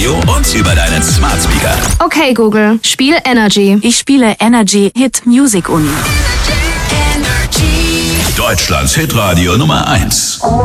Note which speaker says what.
Speaker 1: Radio und über deinen Smart Speaker.
Speaker 2: Okay, Google, spiel Energy.
Speaker 3: Ich spiele Energy Hit Music Uni.
Speaker 1: Deutschlands Hitradio Nummer 1.